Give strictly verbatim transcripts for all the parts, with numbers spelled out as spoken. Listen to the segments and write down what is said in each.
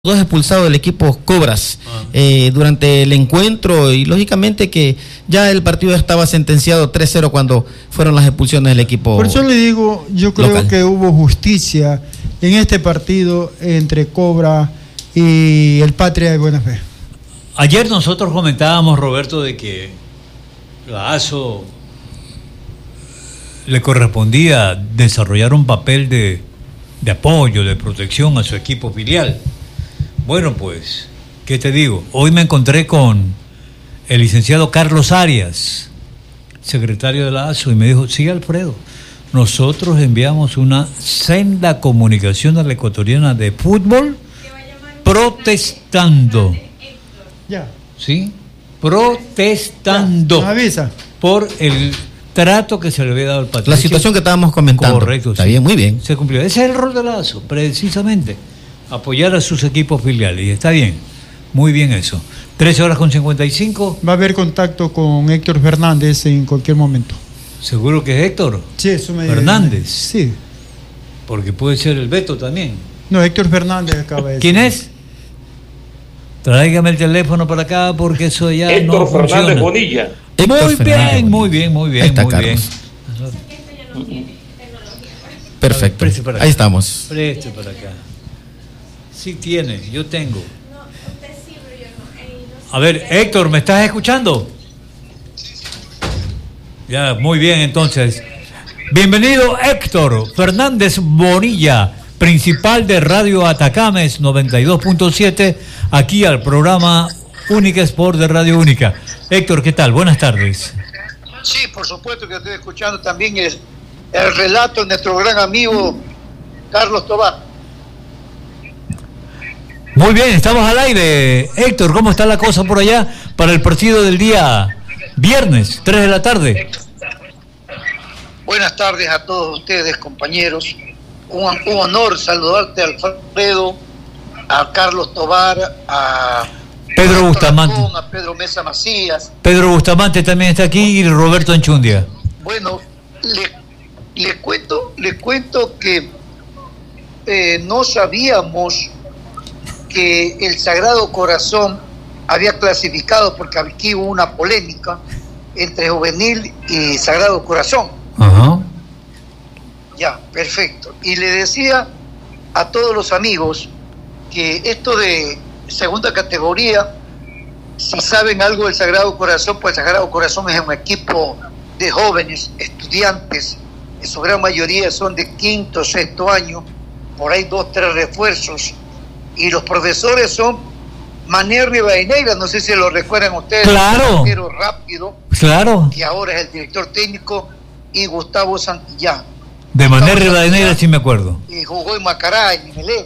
dos expulsados del equipo Cobras ah. eh, durante el encuentro, y lógicamente que ya el partido estaba sentenciado tres cero cuando fueron las expulsiones del equipo. Por eso le digo, yo creo local. que hubo justicia en este partido entre Cobra y el Patria de Buena Fe. Ayer nosotros comentábamos, Roberto, de que la A S O le correspondía desarrollar un papel de, de apoyo, de protección a su equipo filial. Bueno, pues, ¿qué te digo? Hoy me encontré con el licenciado Carlos Arias, secretario de la A S O, y me dijo, sí, Alfredo, nosotros enviamos una senda comunicación a la ecuatoriana de fútbol protestando. Ya. ¿Sí? Protestando. Ya, avisa. Por el trato que se le había dado al Patricio. La situación que estábamos comentando. Correcto. Está sí. bien, muy bien. Se cumplió. Ese es el rol de la A S O, precisamente. Apoyar a sus equipos filiales. Y está bien. Muy bien eso. trece horas con cincuenta y cinco. Va a haber contacto con Héctor Fernández en cualquier momento. ¿Seguro que es Héctor? Sí, eso me Fernández. Sí. Porque puede ser el Beto también. No, Héctor Fernández acaba de decir. ¿Quién es? Tráigame el teléfono para acá porque eso ya Héctor no funciona. Fernández Bonilla. Muy Héctor bien, Fernández muy bien, muy bien, Ahí está, muy bien. Carlos. Perfecto. Preste para acá. Ahí estamos. Preste para acá. Sí tiene, yo tengo. A ver, Héctor, ¿me estás escuchando? Ya, muy bien, entonces. Bienvenido, Héctor Fernández Bonilla, principal de Radio Atacames noventa y dos punto siete, aquí al programa Única Sport de Radio Única. Héctor, ¿qué tal? Buenas tardes. Sí, por supuesto que estoy escuchando también el, el relato de nuestro gran amigo Carlos Tobar. Muy bien, estamos al aire. Héctor, ¿cómo está la cosa por allá para el partido del día viernes, tres de la tarde? Buenas tardes a todos ustedes, compañeros. Un, un honor saludarte, Alfredo, a Carlos Tobar, a Pedro Bustamante. Racón, a Pedro Mesa Macías. Pedro Bustamante también está aquí y Roberto Anchundia. Bueno, le, le cuento, le cuento que eh, no sabíamos que el Sagrado Corazón había clasificado, porque aquí hubo una polémica entre Juvenil y Sagrado Corazón. Ajá. Ya, perfecto. Y le decía a todos los amigos que esto de segunda categoría, si saben algo del Sagrado Corazón, pues el Sagrado Corazón es un equipo de jóvenes, estudiantes, en su gran mayoría son de quinto, sexto año, por ahí dos, tres refuerzos, y los profesores son Mané Rivadeneira, no sé si lo recuerdan ustedes, claro, pero rápido, claro, que ahora es el director técnico, y Gustavo Santillán. De Mané Rivadeneira sí me acuerdo. Y jugó en Macará, en Melé.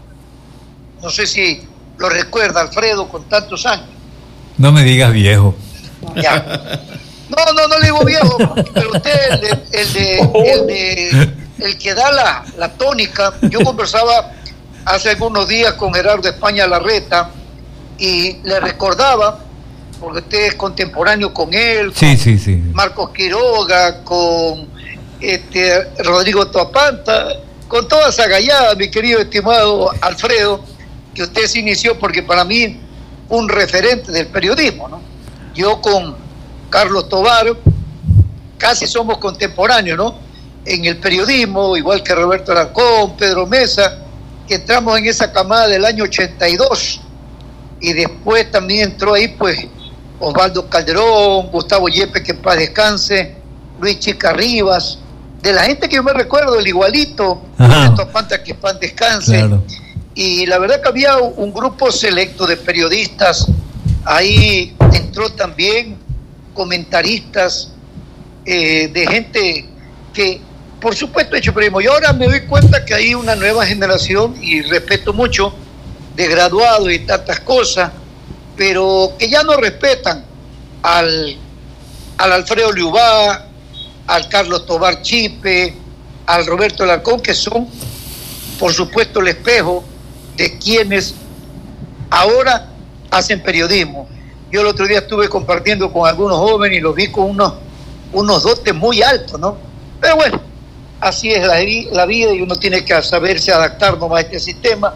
No sé si lo recuerda Alfredo con tantos años. No me digas viejo. Ya. No, no, no le digo viejo, pero usted el de, el de, el de, el que da la, la tónica. Yo conversaba hace algunos días con Gerardo España Larreta y le recordaba, porque usted es contemporáneo con él, sí, con sí, sí. Marcos Quiroga, con este Rodrigo Toapanta, con toda esa gallada, mi querido estimado Alfredo, que usted se inició, porque para mí un referente del periodismo, ¿no? Yo con Carlos Tobar casi somos contemporáneos, ¿no? En el periodismo, igual que Roberto Arancón, Pedro Mesa, que entramos en esa camada del año ochenta y dos, y después también entró ahí pues Osvaldo Calderón, Gustavo Yepes, que en paz descanse, Luis Chica Rivas, de la gente que yo me recuerdo, el igualito, Panta, que en paz descanse, claro. Y la verdad que había un grupo selecto de periodistas, ahí entró también comentaristas, eh, de gente que por supuesto hecho periodismo. Y ahora me doy cuenta que hay una nueva generación, y respeto mucho, de graduados y tantas cosas, pero que ya no respetan al, al Alfredo Liubá, al Carlos Tobar Chipe, al Roberto Alarcón, que son por supuesto el espejo de quienes ahora hacen periodismo. Yo el otro día estuve compartiendo con algunos jóvenes y los vi con unos, unos dotes muy altos, ¿no? Pero bueno, así es la, la vida, y uno tiene que saberse adaptar nomás a este sistema.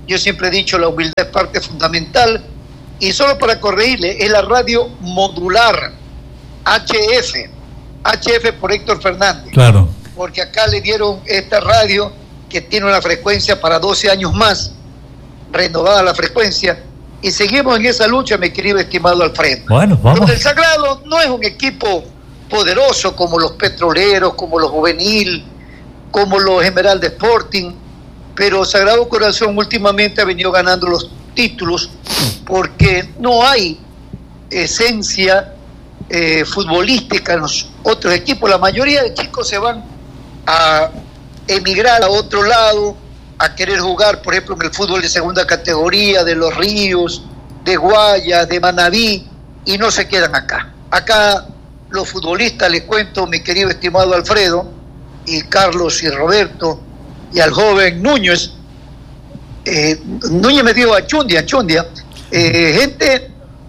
Yo siempre he dicho, la humildad es parte fundamental. Y solo para corregirle, es la radio modular, H F, H F por Héctor Fernández. Claro. Porque acá le dieron esta radio que tiene una frecuencia para doce años más, renovada la frecuencia, y seguimos en esa lucha, mi querido estimado Alfredo. Bueno, vamos. Donde el Sagrado no es un equipo poderoso como los Petroleros, como los Juvenil, como los Esmeralda Sporting, pero Sagrado Corazón últimamente ha venido ganando los títulos porque no hay esencia eh, futbolística en los otros equipos. La mayoría de chicos se van a emigrar a otro lado, a querer jugar, por ejemplo, en el fútbol de segunda categoría, de Los Ríos, de Guaya, de Manabí, y no se quedan acá. Acá los futbolistas, les cuento, mi querido estimado Alfredo, y Carlos y Roberto, y al joven Núñez, eh, Núñez me dio a Chundia, a Chundia, eh, gente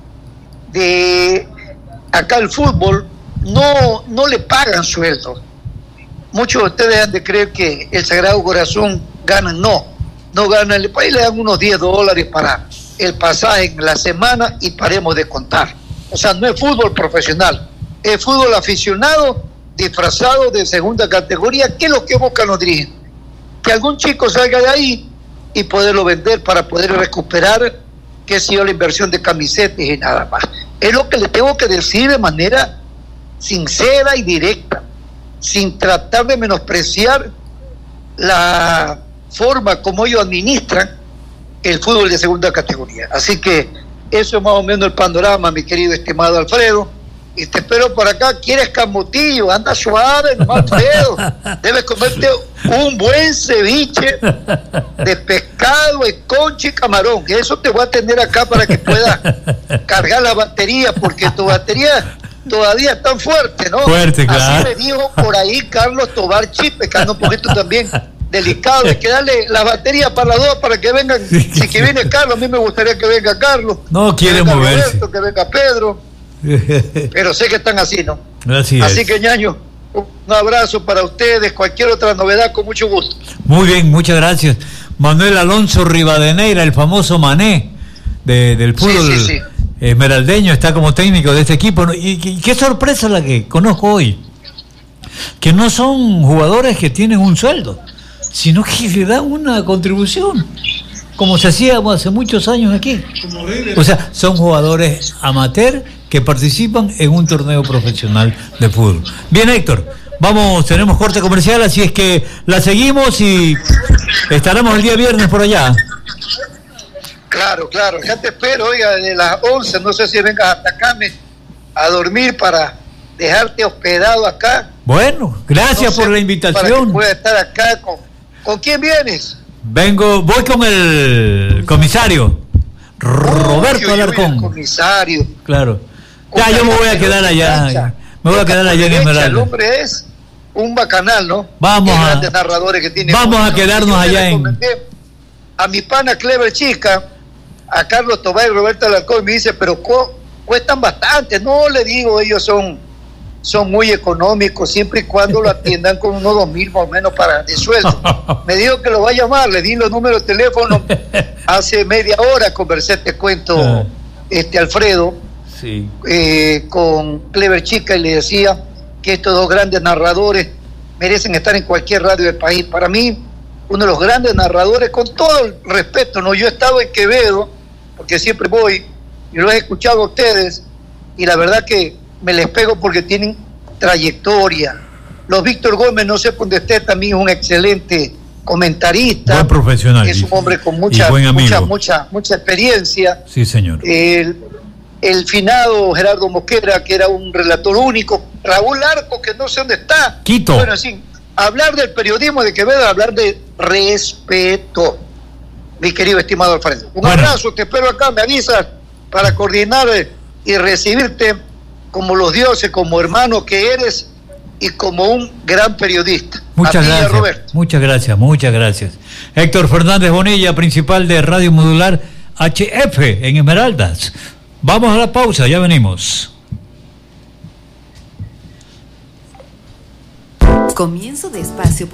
de acá el fútbol no, no le pagan sueldo. Muchos de ustedes han de creer que el Sagrado Corazón gana, no, no gana, el país le dan unos diez dólares para el pasaje en la semana y paremos de contar. O sea, no es fútbol profesional, es fútbol aficionado disfrazado de segunda categoría, que es lo que buscan los dirigentes. Que algún chico salga de ahí y poderlo vender para poder recuperar, qué sé yo, la inversión de camisetas y nada más. Es lo que le tengo que decir de manera sincera y directa, sin tratar de menospreciar la forma como ellos administran el fútbol de segunda categoría. Así que eso es más o menos el panorama, mi querido estimado Alfredo. Y te espero por acá. ¿Quieres camotillo? Anda suave, nomás, Alfredo. Debes comerte un buen ceviche de pescado, concha y camarón. Eso te voy a tener acá para que puedas cargar la batería, porque tu batería todavía es tan fuerte, ¿no? Fuerte, claro. Así me dijo por ahí Carlos Tobar Chipe, que anda un poquito también delicado. Hay que darle la batería para las dos para que vengan. Si que viene Carlos, a mí me gustaría que venga Carlos. No quiere que venga moverse. Roberto, que venga Pedro. Pero sé que están así, ¿no? Así, así es. que, ñaño, un abrazo para ustedes. Cualquier otra novedad, con mucho gusto. Muy bien, muchas gracias. Manuel Alonso Rivadeneira, el famoso Mané de, del fútbol sí, sí, sí. esmeraldeño, está como técnico de este equipo. Y, y qué sorpresa la que conozco hoy, que no son jugadores que tienen un sueldo, sino que le dan una contribución, como se hacía hace muchos años aquí. O sea, son jugadores amateur que participan en un torneo profesional de fútbol. Bien, Héctor, vamos, tenemos corte comercial, así es que la seguimos y estaremos el día viernes por allá. Claro, claro, ya te espero, oiga, de las once, no sé si vengas hasta acá a dormir para dejarte hospedado acá. Bueno, gracias no sé, por la invitación. Para que pueda estar acá. ¿Con, ¿con quién vienes? Vengo, voy con el comisario, Roberto Alarcón. El comisario. Claro. Ya, yo me voy a quedar allá. Me voy a quedar allá en Esmeralda. El hombre es un bacanal, ¿no? Vamos a, grandes narradores que tiene. Vamos a quedarnos allá en... A mi pana Clever Chica, a Carlos Tobar y Roberto Alarcón, me dice, pero cu cuestan bastante. No, le digo, ellos son... son muy económicos, siempre y cuando lo atiendan con unos dos mil más o menos para de sueldo. Me dijo que lo va a llamar, le di los números de teléfono, hace media hora conversé, te cuento, este Alfredo, sí. eh, con Clever Chica, y le decía que estos dos grandes narradores merecen estar en cualquier radio del país. Para mí, uno de los grandes narradores, con todo el respeto, ¿no? Yo he estado en Quevedo, porque siempre voy, y lo he escuchado a ustedes, y la verdad que me les pego porque tienen trayectoria. Los Víctor Gómez, no sé dónde esté, también es un excelente comentarista. Buen profesional. Es un hombre con mucha, mucha, mucha, mucha experiencia. Sí, señor. El, el finado Gerardo Mosquera, que era un relator único. Raúl Arco, que no sé dónde está. Quito. Bueno, sí, hablar del periodismo de Quevedo, hablar de respeto, mi querido estimado Alfredo. Un bueno. abrazo, te espero acá, me avisas para coordinar y recibirte como los dioses, como hermano que eres y como un gran periodista. Muchas ti, gracias, Roberto. Muchas gracias, muchas gracias. Héctor Fernández Bonilla, principal de Radio Modular H F en Esmeraldas. Vamos a la pausa, ya venimos. Comienzo de espacio